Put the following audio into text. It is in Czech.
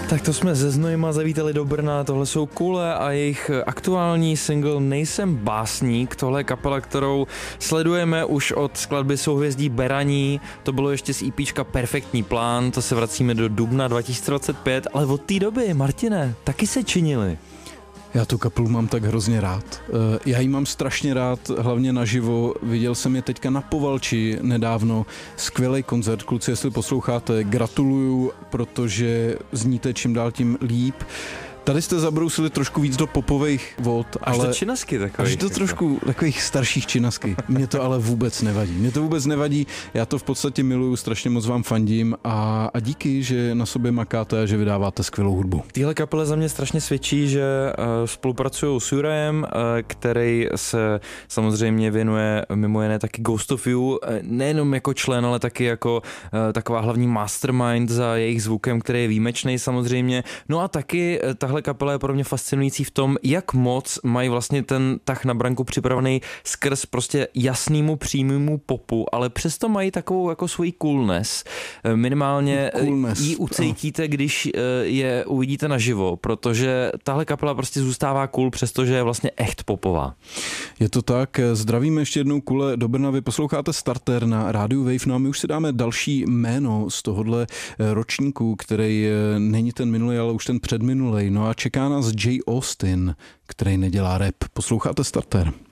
Tak to jsme se Znojma zavítali do Brna, tohle jsou Kule a jejich aktuální single Nejsem básník, tohle je kapela, kterou sledujeme už od skladby Souhvězdí Beraní, to bylo ještě z EPčka Perfektní plán, to se vracíme do dubna 2025, ale od té doby, Martine, taky se činili. Já tu kapelu mám tak hrozně rád. Já ji mám strašně rád, hlavně naživo. Viděl jsem je teďka na Povalči nedávno. Skvělý koncert, kluci, jestli posloucháte, gratuluju, protože zníte čím dál tím líp. Tady jste zabrousili trošku víc do popových vod, až do činasky takových. Až do trošku takových starších činasky. Mně to ale vůbec nevadí. Já to v podstatě miluju, strašně moc vám fandím a díky, že na sobě makáte a že vydáváte skvělou hudbu. Téhle kapele za mě strašně svědčí, že spolupracují s Jurajem, který se samozřejmě věnuje mimo jiné taky Ghost of You, nejenom jako člen, ale taky jako taková hlavní mastermind za jejich zvukem, který je výjimečný samozřejmě. No a taky tahle kapela je pro mě fascinující v tom, jak moc mají vlastně ten tah na branku připravený skrz prostě jasnému přímému popu, ale přesto mají takovou jako svoji coolness. Minimálně ji ucítíte, když je uvidíte naživo, protože tahle kapela prostě zůstává cool, přestože je vlastně echt popová. Je to tak, zdravíme ještě jednou Kule do Brna, vy posloucháte Starter na rádiu Wave, no a my už si dáme další jméno z tohohle ročníku, který není ten minulý, ale už ten předminulej. No a čeká nás Jay Austin, který nedělá rap. Posloucháte Starter.